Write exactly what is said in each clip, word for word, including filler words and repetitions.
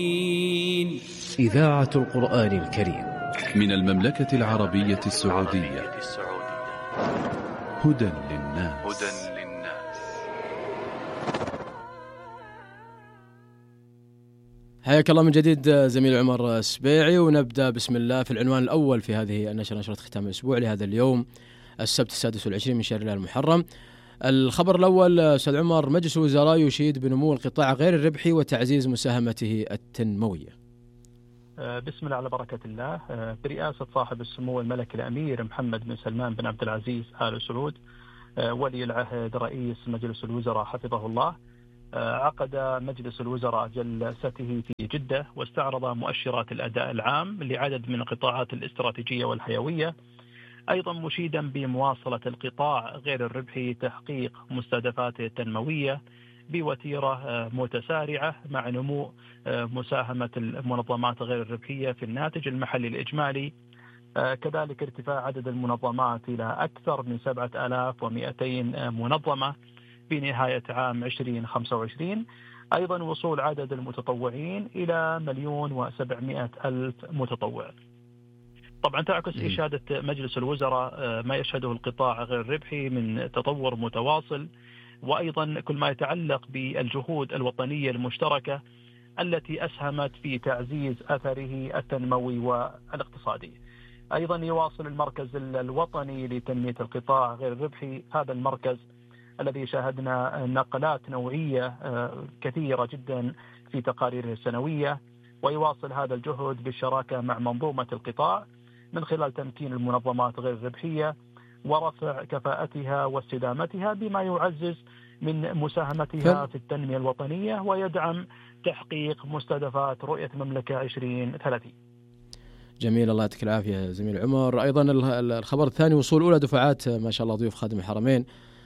إذاعة القرآن الكريم من المملكة العربية السعودية. هدى للناس. حياك الله من جديد زميل عمر السبيعي، ونبدأ بسم الله في العنوان الأول في هذه النشرة، نشرة ختام الأسبوع لهذا اليوم السبت السادس والعشرين من شهر الله المحرم. الخبر الأول: أستاذ عمر، مجلس الوزراء يشيد بنمو القطاع غير الربحي وتعزيز مساهمته التنموية. بسم الله على بركة الله. برئاسة صاحب السمو الملكي الأمير محمد بن سلمان بن عبد العزيز آل سعود ولي العهد رئيس مجلس الوزراء حفظه الله، عقد مجلس الوزراء جلسته في جدة، واستعرض مؤشرات الأداء العام لعدد من القطاعات الاستراتيجية والحيوية، أيضا مشيدا بمواصلة القطاع غير الربحي تحقيق مستهدفاته التنموية بوتيرة متسارعة مع نمو مساهمة المنظمات غير الربحية في الناتج المحلي الإجمالي، كذلك ارتفاع عدد المنظمات إلى أكثر من سبعة آلاف ومئتين منظمة بنهاية عام عشرين خمسة وعشرين، أيضا وصول عدد المتطوعين إلى مليون وسبعمائة ألف متطوع. طبعا تعكس إشادة مجلس الوزراء ما يشهده القطاع غير الربحي من تطور متواصل، وأيضا كل ما يتعلق بالجهود الوطنية المشتركة التي أسهمت في تعزيز أثره التنموي والاقتصادي. أيضا يواصل المركز الوطني لتنمية القطاع غير الربحي، هذا المركز الذي شاهدنا نقلات نوعية كثيرة جدا في تقاريره السنوية، ويواصل هذا الجهد بالشراكة مع منظومة القطاع من خلال تمكين المنظمات غير الربحية ورفع كفاءتها واستدامتها، بما يعزز من مساهمتها في التنمية الوطنية ويدعم تحقيق مستهدفات رؤية المملكة عشرين ثلاثين. جميل، الله يعطيك العافية زميل عمر. أيضا الخبر الثاني: وصول أولى دفعات ما شاء الله ضيوف خادم الحرمين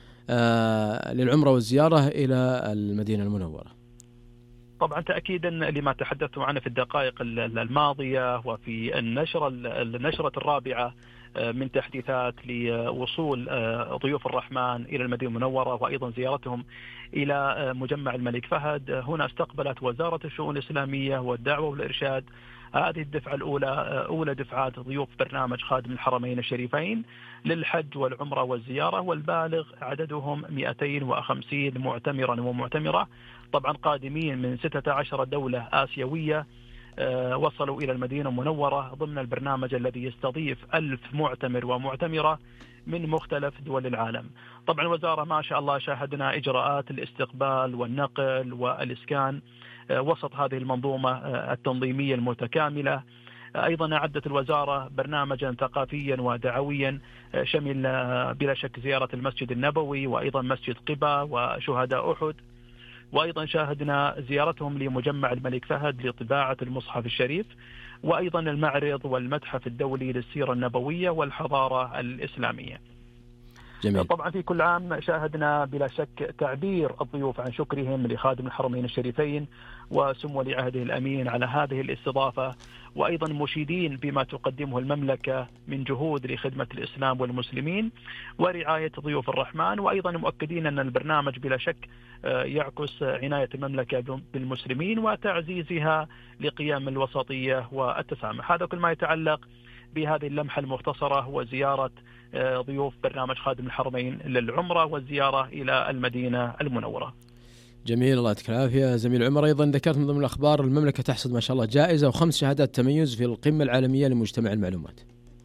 آه للعمرة والزيارة إلى المدينة المنورة. طبعا تأكيدا لما تحدثت عنه في الدقائق الماضية وفي النشرة النشرة الرابعة من تحديثات لوصول ضيوف الرحمن إلى المدينة المنورة وأيضا زيارتهم إلى مجمع الملك فهد. هنا استقبلت وزارة الشؤون الإسلامية والدعوة والإرشاد هذه الدفعة الأولى، أولى دفعات ضيوف برنامج خادم الحرمين الشريفين للحج والعمرة والزيارة، والبالغ عددهم مئتين وخمسين معتمرا ومعتمرة، طبعا قادمين من ستة عشر دولة آسيوية وصلوا إلى المدينة المنورة ضمن البرنامج الذي يستضيف ألف معتمر ومعتمرة من مختلف دول العالم. طبعا الوزارة ما شاء الله شاهدنا إجراءات الاستقبال والنقل والإسكان وسط هذه المنظومة التنظيمية المتكاملة. أيضا أعدت الوزارة برنامجا ثقافيا ودعويا شمل بلا شك زيارة المسجد النبوي وأيضا مسجد قباء وشهداء أحد، وأيضا شاهدنا زيارتهم لمجمع الملك فهد لطباعة المصحف الشريف، وأيضا المعرض والمتحف الدولي للسيرة النبوية والحضارة الإسلامية. جميل. طبعا في كل عام شاهدنا بلا شك تعبير الضيوف عن شكرهم لخادم الحرمين الشريفين وسمو ولي عهده الأمين على هذه الاستضافة، وأيضا مشيدين بما تقدمه المملكة من جهود لخدمة الإسلام والمسلمين ورعاية ضيوف الرحمن، وأيضا مؤكدين أن البرنامج بلا شك يعكس عناية المملكة بالمسلمين وتعزيزها لقيام الوسطية والتسامح. هذا كل ما يتعلق بهذه اللمحة المختصرة وزيارة ضيوف برنامج خادم الحرمين للعمرة والزيارة إلى المدينة المنورة. جميل، الله يعطيك العافية زميل عمر. أيضا ذكرت من ضمن الأخبار المملكة تحصد ما شاء الله جائزة وخمس شهادات تميز في القمة العالمية لمجتمع المعلومات.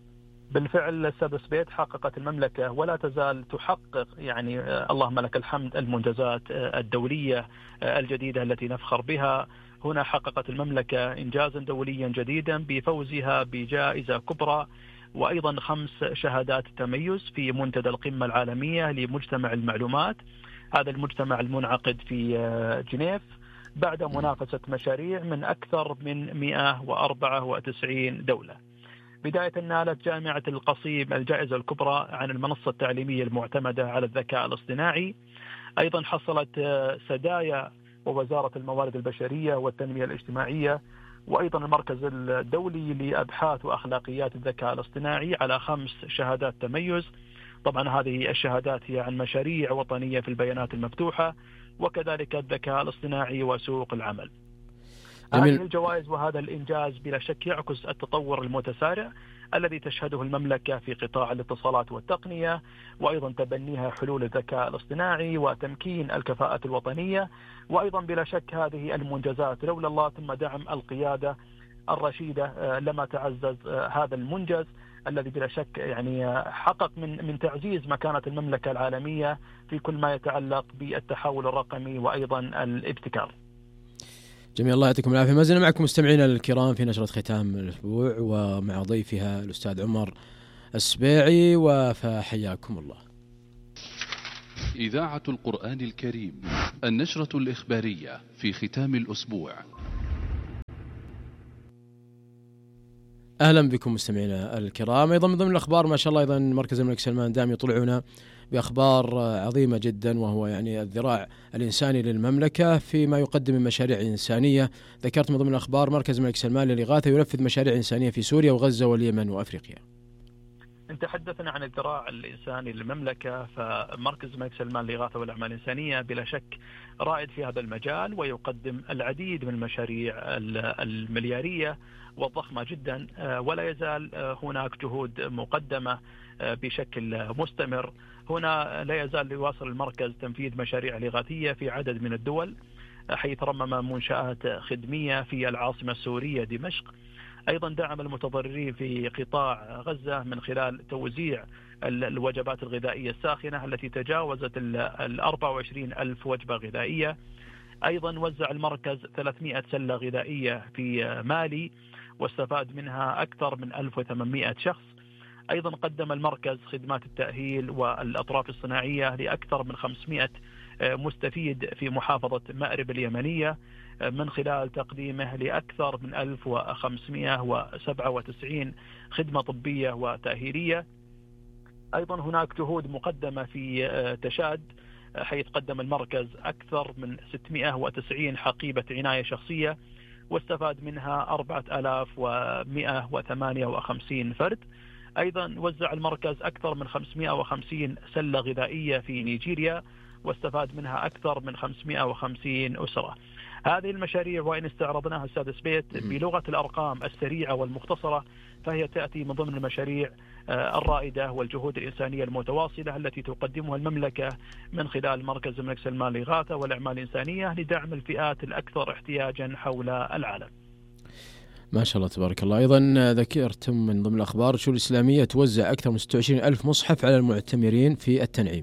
بالفعل أستاذ سبيت، حققت المملكة ولا تزال تحقق يعني اللهم لك الحمد المنجزات الدولية الجديدة التي نفخر بها. هنا حققت المملكة إنجازا دوليا جديدا بفوزها بجائزة كبرى وأيضا خمس شهادات تميز في منتدى القمة العالمية لمجتمع المعلومات، هذا المجتمع المنعقد في جنيف بعد منافسة مشاريع من أكثر من مئة وأربعة وتسعين دولة. بداية نالت جامعة القصيم الجائزة الكبرى عن المنصة التعليمية المعتمدة على الذكاء الاصطناعي. أيضا حصلت سدايا ووزارة الموارد البشرية والتنمية الاجتماعية وأيضا المركز الدولي لأبحاث وأخلاقيات الذكاء الاصطناعي على خمس شهادات تميز. طبعا هذه الشهادات هي عن مشاريع وطنية في البيانات المفتوحة وكذلك الذكاء الاصطناعي وسوق العمل. هذه الجوائز وهذا الإنجاز بلا شك يعكس التطور المتسارع الذي تشهده المملكة في قطاع الاتصالات والتقنية، وأيضا تبنيها حلول الذكاء الاصطناعي وتمكين الكفاءة الوطنية. وأيضا بلا شك هذه المنجزات لولا الله ثم دعم القيادة الرشيدة لما تعزز هذا المنجز الذي بلا شك يعني حقق من من تعزيز مكانة المملكة العالمية في كل ما يتعلق بالتحول الرقمي وأيضا الابتكار. جميل، الله يعطيكم العافية. ما زلنا معكم مستمعينا الكرام في نشرة ختام الأسبوع ومع ضيفها الأستاذ عمر السبيعي، وفحياكم الله. إذاعة القرآن الكريم، النشرة الإخبارية في ختام الأسبوع. أهلا بكم مستمعينا الكرام. أيضا من ضمن الأخبار ما شاء الله أيضا مركز الملك سلمان دائما يطلعنا بأخبار عظيمة جدا، وهو يعني الذراع الإنساني للمملكة فيما يقدم من مشاريع إنسانية. ذكرت من ضمن الأخبار مركز الملك سلمان للإغاثة ينفذ مشاريع إنسانية في سوريا وغزة واليمن وأفريقيا. انت حدثنا عن الذراع الإنساني للمملكة، فمركز الملك سلمان للإغاثة والأعمال الإنسانية بلا شك رائد في هذا المجال ويقدم العديد من المشاريع المليارية والضخمة جدا، ولا يزال هناك جهود مقدمة بشكل مستمر. هنا لا يزال يواصل المركز تنفيذ مشاريع الإغاثية في عدد من الدول، حيث رمم منشآت خدمية في العاصمة السورية دمشق. أيضا دعم المتضررين في قطاع غزة من خلال توزيع الوجبات الغذائية الساخنة التي تجاوزت ال أربعة وعشرين ألف وجبة غذائية. أيضا وزع المركز ثلاثمائة سلة غذائية في مالي واستفاد منها أكثر من ألف وثمانمائة شخص. أيضا قدم المركز خدمات التأهيل والأطراف الصناعية لأكثر من خمسمائة مستفيد في محافظة مأرب اليمنية من خلال تقديمه لأكثر من ألف وخمسمائة وسبعة وتسعين خدمة طبية وتأهيلية. أيضا هناك جهود مقدمة في تشاد، حيث قدم المركز أكثر من ستمائة وتسعين حقيبة عناية شخصية واستفاد منها أربعة آلاف ومائة وثمانية وخمسين فرد. أيضا وزع المركز أكثر من خمسمائة وخمسين سلة غذائية في نيجيريا واستفاد منها أكثر من خمسمائة وخمسين أسرة. هذه المشاريع وإن استعرضناها أستاذ سبيت بلغة الأرقام السريعة والمختصرة، فهي تأتي من ضمن المشاريع الرائدة والجهود الإنسانية المتواصلة التي تقدمها المملكة من خلال مركز الملك سلمان للإغاثة والأعمال الإنسانية لدعم الفئات الأكثر احتياجا حول العالم. ما شاء الله تبارك الله. أيضا ذكرتم من ضمن الأخبار الشؤون الإسلامية توزع أكثر من ستة وعشرين ألف مصحف على المعتمرين في التنعيم.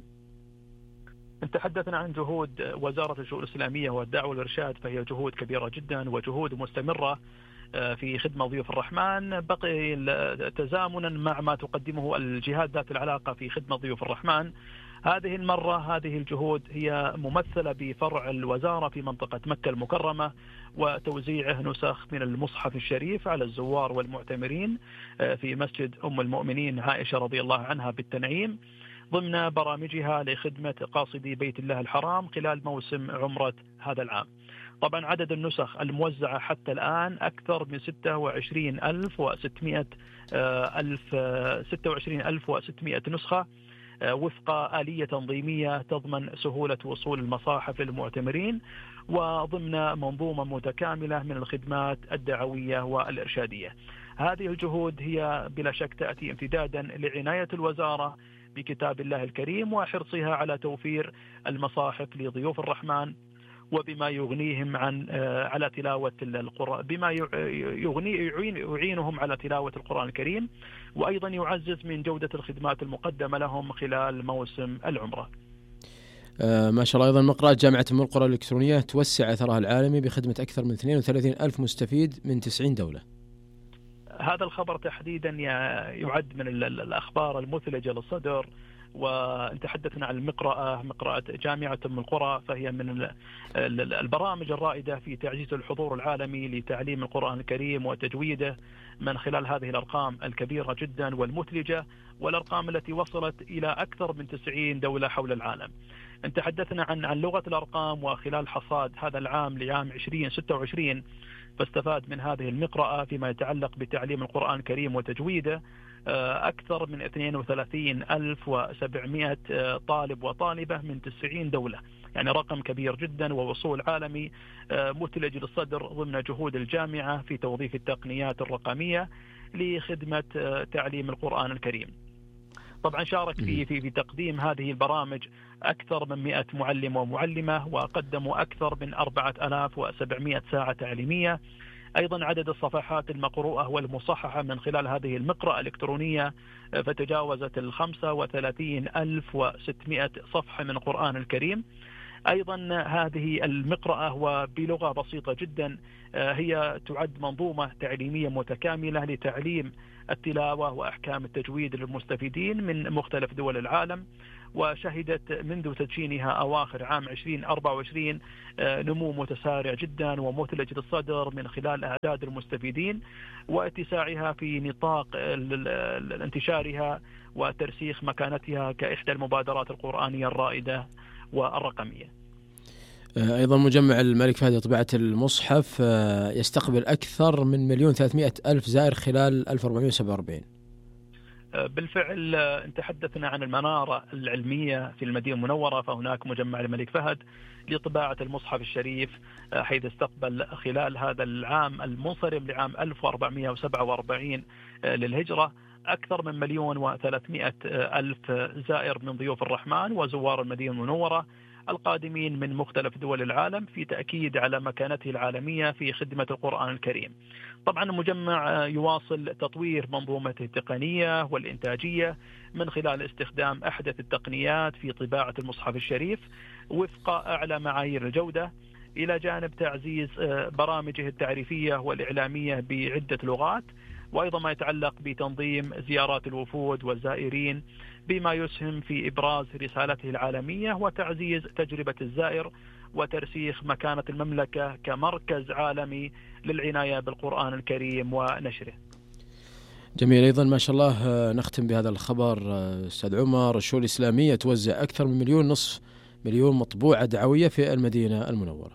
تحدثنا عن جهود وزارة الشؤون الإسلامية والدعوة والإرشاد، فهي جهود كبيرة جدا وجهود مستمرة في خدمة ضيوف الرحمن، بقي تزامنا مع ما تقدمه الجهات ذات العلاقة في خدمة ضيوف الرحمن. هذه المرة هذه الجهود هي ممثلة بفرع الوزارة في منطقة مكة المكرمة وتوزيعه نسخ من المصحف الشريف على الزوار والمعتمرين في مسجد أم المؤمنين عائشة رضي الله عنها بالتنعيم ضمن برامجها لخدمة قاصدي بيت الله الحرام خلال موسم عمرة هذا العام. طبعا عدد النسخ الموزعة حتى الآن أكثر من ستة وعشرين ألف وستمائة ألف ستة وعشرين ألف وستمائة نسخة وفق آلية تنظيمية تضمن سهولة وصول المصاحف للمعتمرين وضمن منظومة متكاملة من الخدمات الدعوية والإرشادية. هذه الجهود هي بلا شك تأتي امتدادا لعناية الوزارة بكتاب الله الكريم وحرصها على توفير المصاحف لضيوف الرحمن وبما يغنيهم عن على تلاوة القرآن، بما يغني يعينهم على تلاوة القرآن الكريم، وأيضا يعزز من جودة الخدمات المقدمة لهم خلال موسم العمرة. آه ما شاء الله. أيضا مقرأة جامعة أم القرى الإلكترونية توسع أثرها العالمي بخدمة أكثر من اثنين وثلاثين ألف مستفيد من تسعين دولة. هذا الخبر تحديدا يعد من الأخبار المثلجة للصدر، وانت تحدثنا عن المقرأة مقرأة جامعة أم القرى، فهي من البرامج الرائدة في تعزيز الحضور العالمي لتعليم القرآن الكريم وتجويده من خلال هذه الأرقام الكبيرة جدا والمثلجة، والأرقام التي وصلت إلى أكثر من تسعين دولة حول العالم. انت تحدثنا عن عن لغة الأرقام، وخلال حصاد هذا العام لعام عشرين ستة وعشرين فاستفاد من هذه المقرأة فيما يتعلق بتعليم القرآن الكريم وتجويده أكثر من اثنين وثلاثين ألف وسبعمائة طالب وطالبة من تسعين دولة. يعني رقم كبير جدا ووصول عالمي مثلج للصدر ضمن جهود الجامعة في توظيف التقنيات الرقمية لخدمة تعليم القرآن الكريم. طبعا شارك في في في تقديم هذه البرامج أكثر من مئة معلم ومعلمة، وقدموا أكثر من أربعة آلاف وسبعمئة ساعة تعليمية. أيضا عدد الصفحات المقروءة والمصححة من خلال هذه المقرأة الإلكترونية فتجاوزت الخمسة وثلاثين ألف وستمئة صفحة من القرآن الكريم. أيضا هذه المقرأة وبلغة بسيطة جدا هي تعد منظومة تعليمية متكاملة لتعليم التلاوة وأحكام التجويد للمستفيدين من مختلف دول العالم، وشهدت منذ تدشينها أواخر عام ألفين وأربعة وعشرين نمو متسارع جدا ومثلج للصدر من خلال أعداد المستفيدين واتساعها في نطاق انتشارها وترسيخ مكانتها كإحدى المبادرات القرآنية الرائدة والرقمية. أيضا مجمع الملك فهد لطباعة المصحف يستقبل أكثر من مليون ثلاثمئة ألف زائر خلال ألف وأربعمئة وسبعة وأربعين. بالفعل تحدثنا عن المنارة العلمية في المدينة المنورة، فهناك مجمع الملك فهد لطباعة المصحف الشريف حيث استقبل خلال هذا العام المنصرم لعام ألف وأربعمئة وسبعة وأربعين للهجرة أكثر من مليون وثلاثمئة ألف زائر من ضيوف الرحمن وزوار المدينة المنورة القادمين من مختلف دول العالم، في تأكيد على مكانته العالمية في خدمة القرآن الكريم. طبعا المجمع يواصل تطوير منظومته التقنية والإنتاجية من خلال استخدام أحدث التقنيات في طباعة المصحف الشريف وفق أعلى معايير الجودة، إلى جانب تعزيز برامجه التعريفية والإعلامية بعدة لغات، وأيضا ما يتعلق بتنظيم زيارات الوفود والزائرين بما يسهم في إبراز رسالته العالمية وتعزيز تجربة الزائر وترسيخ مكانة المملكة كمركز عالمي للعناية بالقرآن الكريم ونشره. جميل. أيضا ما شاء الله نختم بهذا الخبر أستاذ عمر، الشؤون الإسلامية توزع أكثر من مليون نصف مليون مطبوعة دعوية في المدينة المنورة.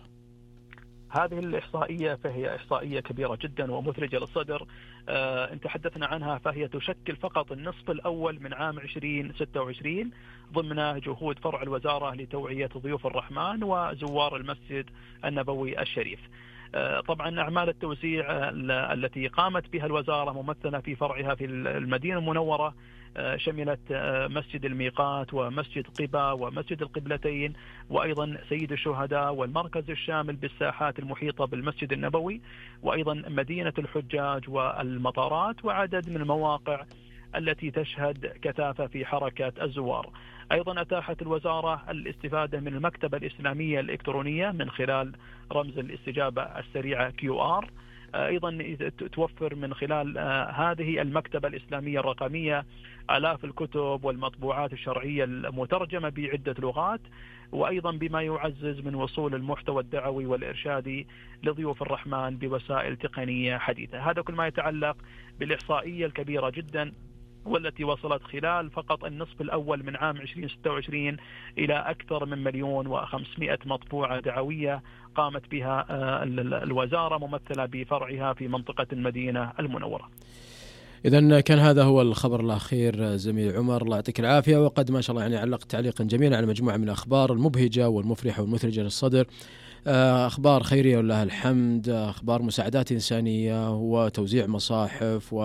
هذه الإحصائية فهي إحصائية كبيرة جدا ومثلجة للصدر. آه إن تحدثنا عنها فهي تشكل فقط النصف الأول من عام ألفين وستة وعشرين ضمن جهود فرع الوزارة لتوعية ضيوف الرحمن وزوار المسجد النبوي الشريف. آه طبعا أعمال التوزيع آه التي قامت بها الوزارة ممثلة في فرعها في المدينة المنورة شملت مسجد الميقات ومسجد قباء ومسجد القبلتين وأيضا سيد الشهداء والمركز الشامل بالساحات المحيطة بالمسجد النبوي، وأيضا مدينة الحجاج والمطارات وعدد من المواقع التي تشهد كثافة في حركة الزوار. أيضا أتاحت الوزارة الاستفادة من المكتبة الإسلامية الإلكترونية من خلال رمز الاستجابة السريعة كيو آر. أيضا توفر من خلال هذه المكتبة الإسلامية الرقمية آلاف الكتب والمطبوعات الشرعية المترجمة بعدة لغات، وأيضا بما يعزز من وصول المحتوى الدعوي والإرشادي لضيوف الرحمن بوسائل تقنية حديثة. هذا كل ما يتعلق بالإحصائية الكبيرة جدا والتي وصلت خلال فقط النصف الأول من عام ألفين وستة وعشرين إلى أكثر من مليون وخمسمائة مطبوعة دعوية قامت بها الوزارة ممثلة بفرعها في منطقة المدينة المنورة. إذن كان هذا هو الخبر الأخير زميل عمر، الله يعطيك العافية. وقد ما شاء الله يعني علقت تعليقا جميلا على مجموعة من الأخبار المبهجة والمفرحة والمثلجة للصدر، أخبار خيرية ولله الحمد، أخبار مساعدات إنسانية وتوزيع مصاحف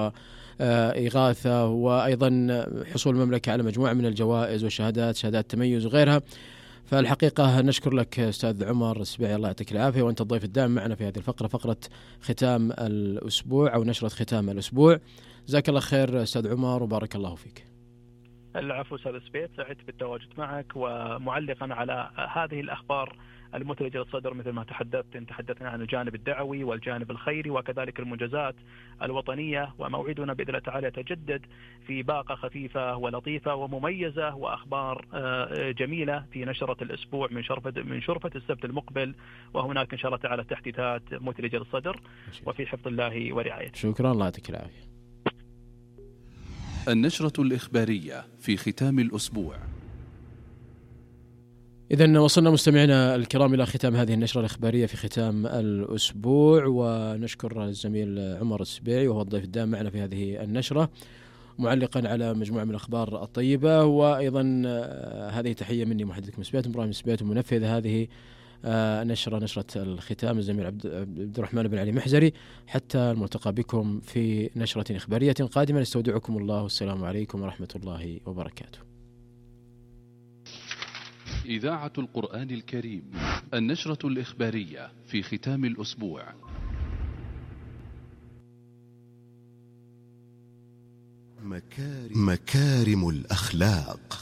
وإغاثة، وأيضا حصول المملكة على مجموعة من الجوائز وشهادات شهادات تميز وغيرها. فالحقيقة نشكر لك أستاذ عمر السبيعي، الله يعطيك العافية، وأنت الضيف الدائم معنا في هذه الفقرة، فقرة ختام الأسبوع أو نشرة ختام الأسبوع. جزاك الله خير أستاذ عمر وبارك الله فيك. العفو أستاذ سبيت، سعدت بالتواجد معك. ومعلقا على هذه الأخبار المثلجة للصدر مثل ما تحدثت، تحدثنا عن الجانب الدعوي والجانب الخيري وكذلك المنجزات الوطنية، وموعدنا بإذن الله تعالى يتجدد في باقة خفيفة ولطيفة ومميزة وأخبار جميلة في نشرة الأسبوع من شرفة من شرفة السبت المقبل، وهناك إن شاء الله تعالى تحديثات مثلجة للصدر وفي حفظ الله ورعايته. شكرا، الله يعطيك العافية. النشرة الإخبارية في ختام الأسبوع. إذن وصلنا مستمعينا الكرام إلى ختام هذه النشرة الإخبارية في ختام الأسبوع، ونشكر الزميل عمر السبيعي وهو الضيف الدائم معنا في هذه النشرة، معلقا على مجموعة من الأخبار الطيبة. وأيضا هذه تحية مني محدثكم سبيتم إبراهيم سبيتم منفذ هذه نشرة نشرة الختام الزميل عبد الرحمن بن علي محزري. حتى الملتقى بكم في نشرة إخبارية قادمة، نستودعكم الله والسلام عليكم ورحمة الله وبركاته. إذاعة القرآن الكريم، النشرة الإخبارية في ختام الأسبوع. مكارم, مكارم الأخلاق.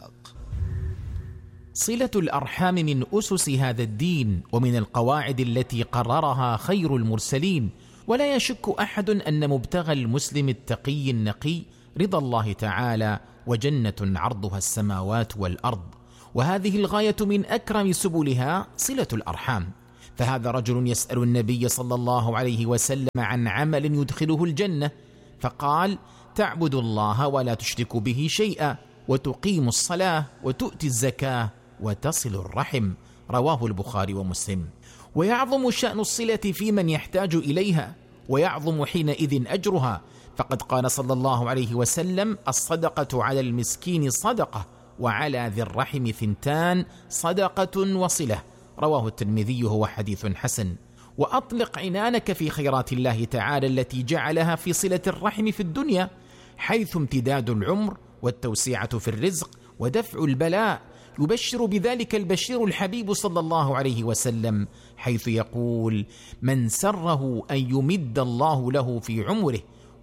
صلة الأرحام من أسس هذا الدين ومن القواعد التي قررها خير المرسلين، ولا يشك أحد أن مبتغى المسلم التقي النقي رضا الله تعالى وجنة عرضها السماوات والأرض، وهذه الغاية من أكرم سبلها صلة الأرحام. فهذا رجل يسأل النبي صلى الله عليه وسلم عن عمل يدخله الجنة، فقال: تعبد الله ولا تشرك به شيئا، وتقيم الصلاة وتؤتي الزكاة وتصل الرحم. رواه البخاري ومسلم. ويعظم شأن الصلة في من يحتاج إليها، ويعظم حينئذ أجرها، فقد قال صلى الله عليه وسلم: الصدقة على المسكين صدقة، وعلى ذي الرحم ثنتان، صدقة وصلة. رواه الترمذي، هو حديث حسن. وأطلق عنانك في خيرات الله تعالى التي جعلها في صلة الرحم في الدنيا، حيث امتداد العمر والتوسعة في الرزق ودفع البلاء. يبشر بذلك البشير الحبيب صلى الله عليه وسلم، حيث يقول: من سره أن يمد الله له في عمره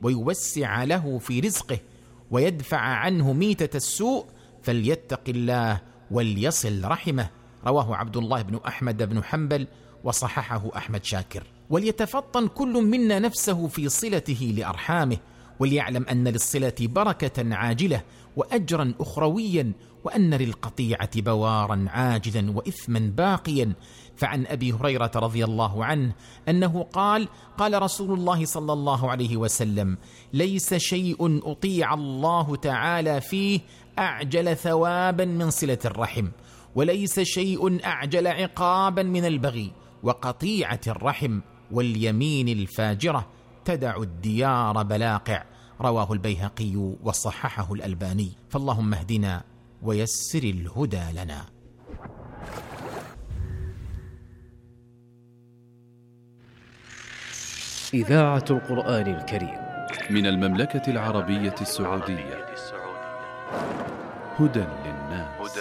ويوسع له في رزقه ويدفع عنه ميتة السوء فليتق الله وليصل رحمه. رواه عبد الله بن أحمد بن حنبل، وصححه أحمد شاكر. وليتفطن كل منا نفسه في صلته لأرحامه، وليعلم أن للصلة بركة عاجلة وأجرا أخرويا، وأن للقطيعة بوارا عاجلا وإثما باقيا. فعن أبي هريرة رضي الله عنه أنه قال: قال رسول الله صلى الله عليه وسلم: ليس شيء أطيع الله تعالى فيه أعجل ثوابا من صلة الرحم، وليس شيء أعجل عقابا من البغي وقطيعة الرحم واليمين الفاجرة تدع الديار بلاقع. رواه البيهقي وصححه الألباني. فاللهم اهدنا ويسر الهدى لنا. إذاعة القرآن الكريم من المملكة العربية السعودية، هدى للناس.